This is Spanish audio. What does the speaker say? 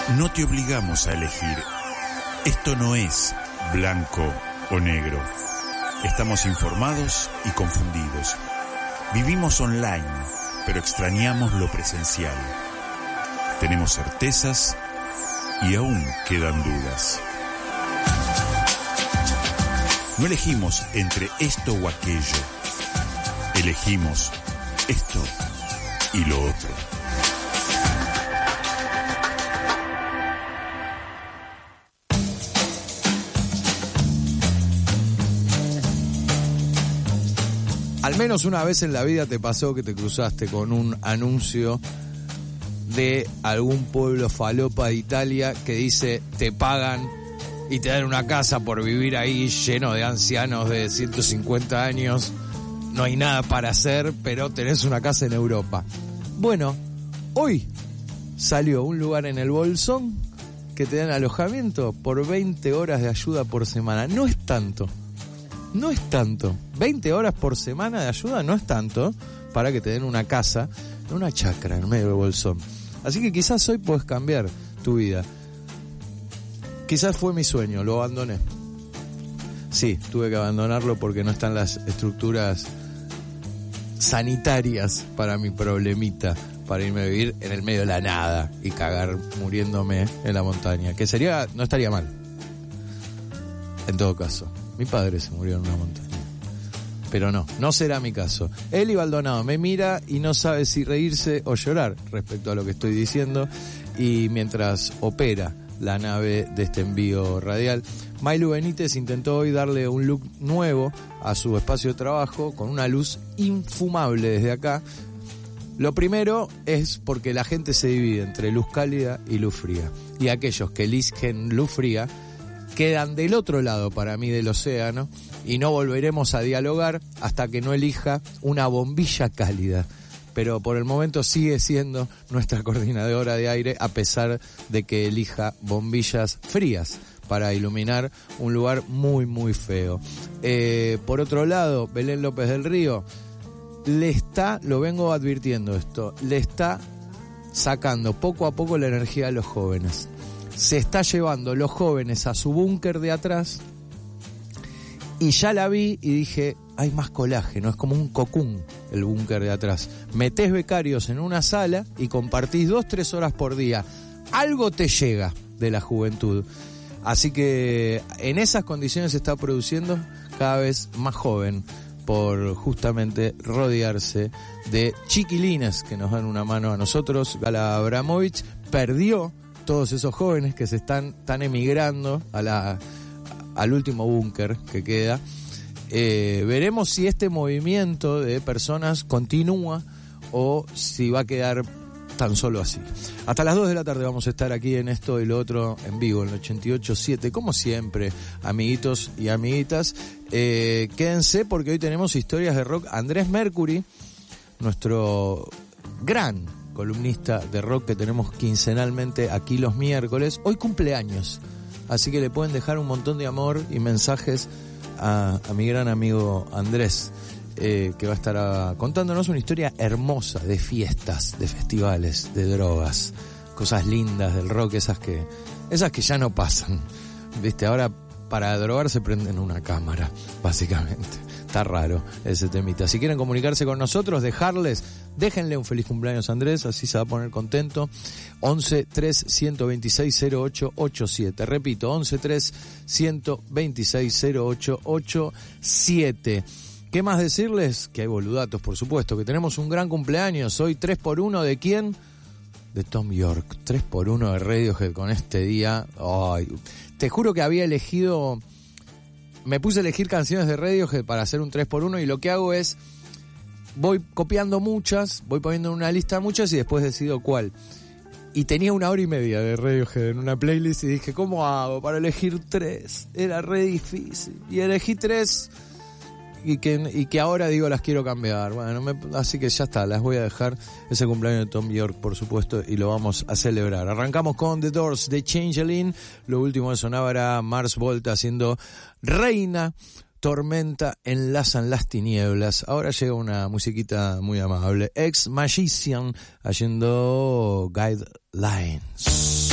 No te obligamos a elegir. Esto no es blanco o negro. Estamos informados y confundidos. Vivimos online, pero extrañamos lo presencial. Tenemos certezas y aún quedan dudas. No elegimos entre esto o aquello. Elegimos esto y lo otro. Al menos una vez en la vida te pasó que te cruzaste con un anuncio de algún pueblo falopa de Italia que dice te pagan y te dan una casa por vivir ahí lleno de ancianos de 150 años. No hay nada para hacer, pero tenés una casa en Europa. Bueno, hoy salió un lugar en el Bolsón que te dan alojamiento por 20 horas de ayuda por semana. No es tanto. No es tanto. 20 horas por semana de ayuda no es tanto para que te den una casa, una chacra en medio del Bolsón. Así que quizás hoy puedes cambiar tu vida. Quizás fue mi sueño, lo abandoné. Sí, tuve que abandonarlo porque no están las estructuras sanitarias para mi problemita, para irme a vivir en el medio de la nada y cagar muriéndome en la montaña. Que sería, no estaría mal. En todo caso. Mi padre se murió en una montaña. Pero no será mi caso. Eli Baldonado me mira y no sabe si reírse o llorar respecto a lo que estoy diciendo. Y mientras opera la nave de este envío radial, Mailu Benítez intentó hoy darle un look nuevo a su espacio de trabajo con una luz infumable desde acá. Lo primero es porque la gente se divide entre luz cálida y luz fría. Y aquellos que eligen luz fría quedan del otro lado para mí del océano y no volveremos a dialogar hasta que no elija una bombilla cálida. Pero por el momento sigue siendo nuestra coordinadora de aire a pesar de que elija bombillas frías para iluminar un lugar muy muy feo. Por otro lado, Belén López del Río lo vengo advirtiendo esto, le está sacando poco a poco la energía a los jóvenes. Se está llevando los jóvenes a su búnker de atrás y ya la vi y dije, hay más colágeno, es como un cocún el búnker de atrás. Metés becarios en una sala y compartís 2-3 horas por día. Algo te llega de la juventud. Así que en esas condiciones se está produciendo cada vez más joven por justamente rodearse de chiquilines que nos dan una mano a nosotros. Gala Abramovich perdió todos esos jóvenes que están emigrando al último búnker que queda. Veremos si este movimiento de personas continúa o si va a quedar tan solo así. Hasta las 2 de la tarde vamos a estar aquí en Esto y lo Otro en vivo, en el 88.7, como siempre, amiguitos y amiguitas. Quédense porque hoy tenemos historias de rock. Andrés Mercury, nuestro gran columnista de rock que tenemos quincenalmente aquí los miércoles, hoy cumpleaños, así que le pueden dejar un montón de amor y mensajes a mi gran amigo Andrés, que va a estar contándonos una historia hermosa de fiestas, de festivales, de drogas, cosas lindas del rock, esas que ya no pasan, viste, ahora para drogarse prenden una cámara, básicamente. Está raro ese temita. Si quieren comunicarse con nosotros, déjenle un feliz cumpleaños a Andrés, así se va a poner contento. 11 3 126 0887. Repito, 11 3 126 0887. ¿Qué más decirles? Que hay boludatos, por supuesto, que tenemos un gran cumpleaños. Hoy 3x1 ¿de quién? De Tom York. 3x1 de Radiohead con este día. Ay, te juro que había elegido... Me puse a elegir canciones de Radiohead para hacer un 3x1 y lo que hago es, voy copiando muchas, voy poniendo en una lista muchas y después decido cuál. Y tenía 1 hora y media de Radiohead en una playlist y dije, ¿cómo hago para elegir 3? Era re difícil. Y elegí 3 y que ahora digo las quiero cambiar. Bueno, así que ya está, las voy a dejar. Ese cumpleaños de Tom York, por supuesto, y lo vamos a celebrar. Arrancamos con The Doors, The Changeling. Lo último que sonaba era Mars Volta haciendo Reina, Tormenta, Enlazan las tinieblas. Ahora llega una musiquita muy amable. Ex Magician haciendo Guidelines.